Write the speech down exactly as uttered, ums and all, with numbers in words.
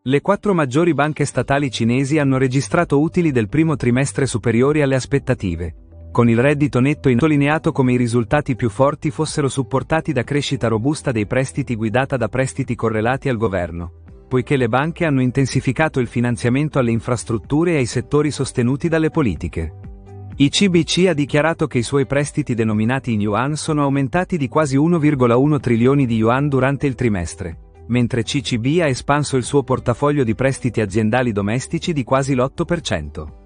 Le quattro maggiori banche statali cinesi hanno registrato utili del primo trimestre superiori alle aspettative, con il reddito netto sottolineato come i risultati più forti fossero supportati da crescita robusta dei prestiti guidata da prestiti correlati al governo, poiché le banche hanno intensificato il finanziamento alle infrastrutture e ai settori sostenuti dalle politiche. I C B C ha dichiarato che i suoi prestiti denominati in yuan sono aumentati di quasi uno virgola uno trilioni di yuan durante il trimestre, mentre C C B ha espanso il suo portafoglio di prestiti aziendali domestici di quasi l'otto per cento.